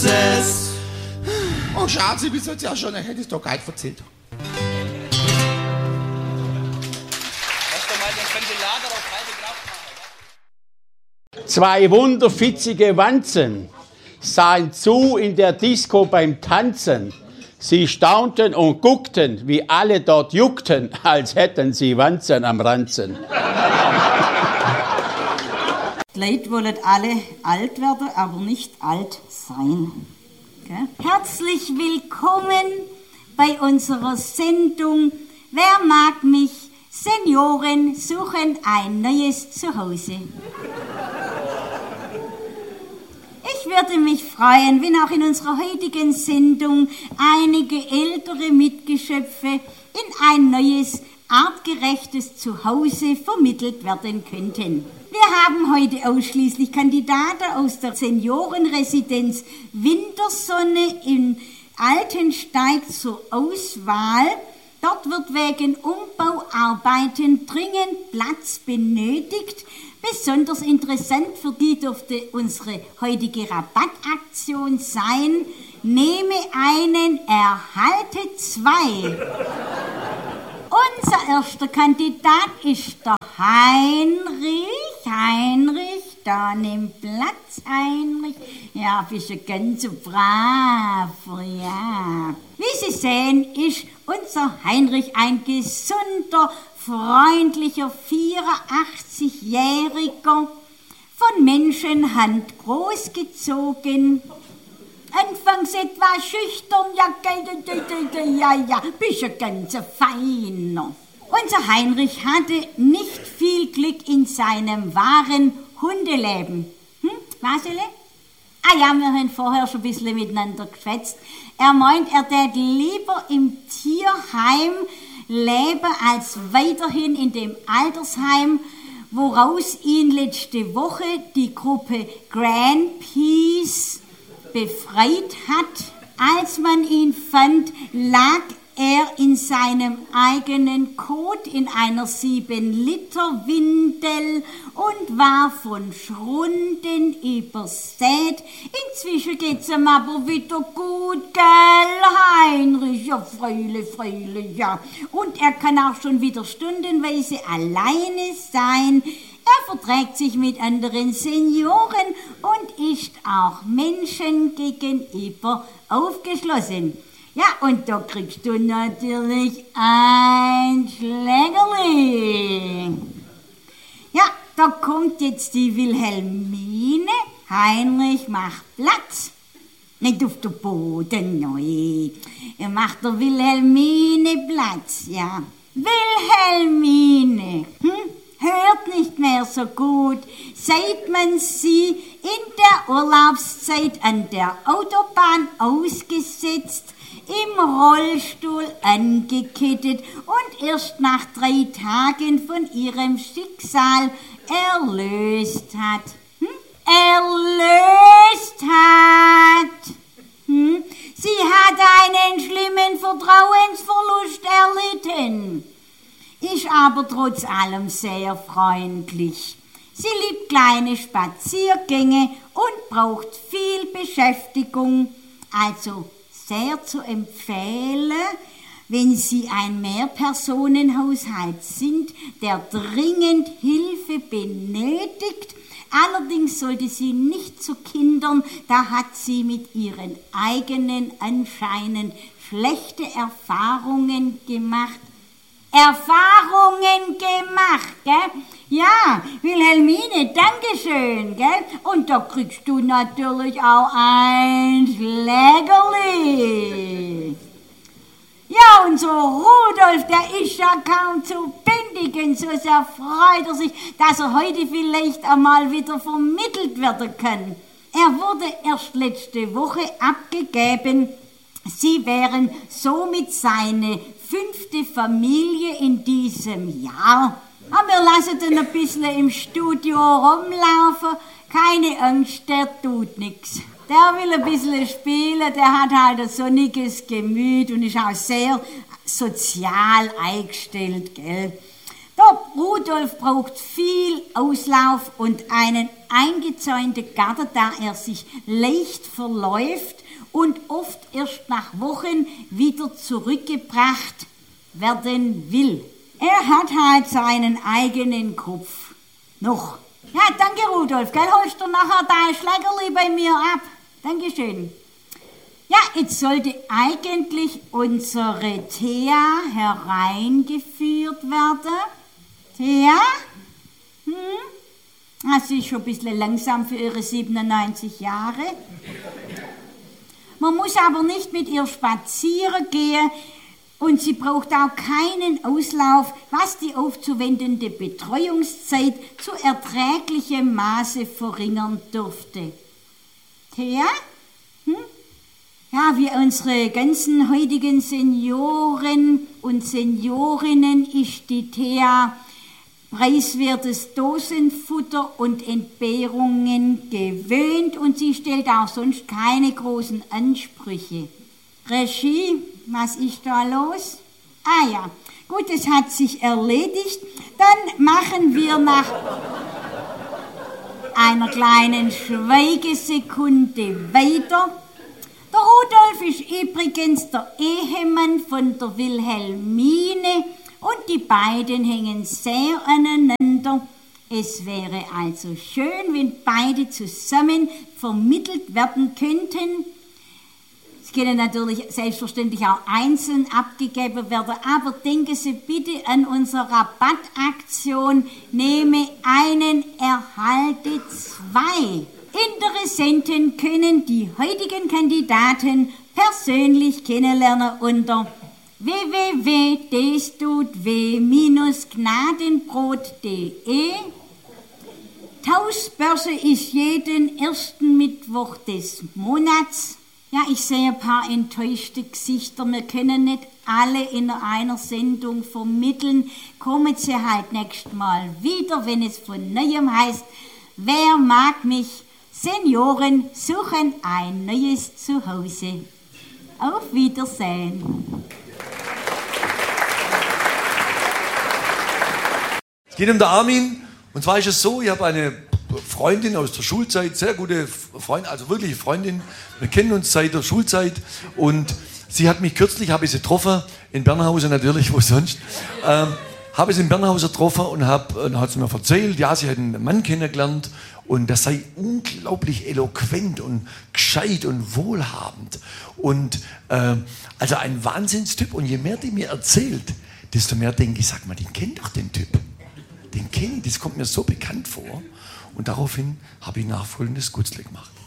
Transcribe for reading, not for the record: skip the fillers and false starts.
Ganzes. Oh, schauen Sie, bis jetzt ja schon, ich hätte es doch gar nicht erzählt. Zwei wunderfitzige Wanzen sahen zu in der Disco beim Tanzen. Sie staunten und guckten, wie alle dort juckten, als hätten sie Wanzen am Ranzen. Die Leute wollen alle alt werden, aber nicht alt sein. Okay? Herzlich willkommen bei unserer Sendung Wer mag mich? Senioren suchen ein neues Zuhause. Ich würde mich freuen, wenn auch in unserer heutigen Sendung einige ältere Mitgeschöpfe in ein neues, artgerechtes Zuhause vermittelt werden könnten. Wir haben heute ausschließlich Kandidaten aus der Seniorenresidenz Wintersonne in Altensteig zur Auswahl. Dort wird wegen Umbauarbeiten dringend Platz benötigt. Besonders interessant für die dürfte unsere heutige Rabattaktion sein. Nehme einen, erhalte zwei. Unser erster Kandidat ist der Heinrich. Heinrich, da nimm Platz, Heinrich. Ja, bist du ganz so brav, ja. Wie Sie sehen, ist unser Heinrich ein gesunder, freundlicher 84-Jähriger, von Menschenhand großgezogen. Anfangs etwa schüchtern, ja, bist ein ganz feiner. Unser Heinrich hatte nicht viel Glück in seinem wahren Hundeleben. Wasele? Ah ja, wir haben vorher schon ein bisschen miteinander geschwätzt. Er meint, er tät lieber im Tierheim leben als weiterhin in dem Altersheim, woraus ihn letzte Woche die Gruppe Grandpeace befreit hat. Als man ihn fand, lag er in seinem eigenen Kot in einer 7-Liter-Windel und war von Schrunden übersät. Inzwischen geht's ihm aber wieder gut, gell, Heinrich? Ja, Freule, ja. Und er kann auch schon wieder stundenweise alleine sein. Er verträgt sich mit anderen Senioren und ist auch Menschen gegenüber aufgeschlossen. Ja, und da kriegst du natürlich ein Schlägerli. Ja, da kommt jetzt die Wilhelmine. Heinrich, mach Platz. Nicht auf den Boden, nein. Er macht der Wilhelmine Platz, ja. Wilhelmine, hört nicht mehr so gut, seit man sie in der Urlaubszeit an der Autobahn ausgesetzt, im Rollstuhl angekettet und erst nach 3 Tagen von ihrem Schicksal erlöst hat. Erlöst hat! Sie hat einen schlimmen Vertrauensverlust erlitten, ist aber trotz allem sehr freundlich. Sie liebt kleine Spaziergänge und braucht viel Beschäftigung, also sehr zu empfehlen, wenn Sie ein Mehrpersonenhaushalt sind, der dringend Hilfe benötigt. Allerdings sollte sie nicht zu Kindern, da hat sie mit ihren eigenen anscheinend schlechte Erfahrungen gemacht. Gell? Ja, Wilhelmine, dankeschön, gell? Und da kriegst du natürlich auch ein Schlägerli. Ja, und so Rudolf, der ist ja kaum zu bändigen, so sehr freut er sich, dass er heute vielleicht einmal wieder vermittelt werden kann. Er wurde erst letzte Woche abgegeben. Sie wären somit seine 5. Familie in diesem Jahr. Aber wir lassen ihn ein bisschen im Studio rumlaufen. Keine Angst, der tut nix. Der will ein bisschen spielen, der hat halt ein sonniges Gemüt und ist auch sehr sozial eingestellt, gell. Da Rudolf braucht viel Auslauf und einen eingezäunten Garten, da er sich leicht verläuft und oft erst nach Wochen wieder zurückgebracht werden will. Er hat halt seinen eigenen Kopf. Noch. Ja, danke Rudolf, gell, holst du nachher dein Schlägerli bei mir ab. Dankeschön. Ja, jetzt sollte eigentlich unsere Thea hereingeführt werden. Thea? Sie ist schon ein bisschen langsam für ihre 97 Jahre. Man muss aber nicht mit ihr spazieren gehen und sie braucht auch keinen Auslauf, was die aufzuwendende Betreuungszeit zu erträglichem Maße verringern dürfte. Thea? Ja, wie unsere ganzen heutigen Senioren und Seniorinnen ist die Thea preiswertes Dosenfutter und Entbehrungen gewöhnt und sie stellt auch sonst keine großen Ansprüche. Regie, was ist da los? Ah ja, gut, es hat sich erledigt. Dann machen wir nach einer kleinen Schweigesekunde weiter. Der Rudolf ist übrigens der Ehemann von der Wilhelmine und die beiden hängen sehr aneinander. Es wäre also schön, wenn beide zusammen vermittelt werden könnten. Es können natürlich selbstverständlich auch einzeln abgegeben werden, aber denken Sie bitte an unsere Rabattaktion, nehme einen, erhalte zwei. Interessenten können die heutigen Kandidaten persönlich kennenlernen unter www.destutw-gnadenbrot.de. Tauschbörse ist jeden ersten Mittwoch des Monats. Ja, ich sehe ein paar enttäuschte Gesichter. Wir können nicht alle in einer Sendung vermitteln. Kommen Sie halt nächstes Mal wieder, wenn es von Neuem heißt, wer mag mich? Senioren suchen ein neues Zuhause. Auf Wiedersehen. Es geht um den Armin. Und zwar ist es so, ich habe eine Freundin aus der Schulzeit, sehr gute Freundin, also wirkliche Freundin. Wir kennen uns seit der Schulzeit und sie hat mich kürzlich, habe ich sie getroffen, in Bernhausen natürlich, wo sonst, habe sie in Bernhausen getroffen und hat sie mir erzählt, ja, sie hat einen Mann kennengelernt und der sei unglaublich eloquent und gescheit und wohlhabend und also ein Wahnsinnstyp. Und je mehr die mir erzählt, desto mehr denke ich, sag mal, den kennt doch den Typ. Den kenne ich, das kommt mir so bekannt vor. Und daraufhin habe ich nachfolgendes Gutzle gemacht.